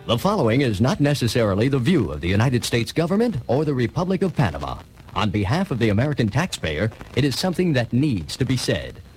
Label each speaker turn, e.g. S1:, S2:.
S1: The following is not necessarily the view of the United States government or the Republic of Panama. On behalf of the American taxpayer, it is something that needs to be said.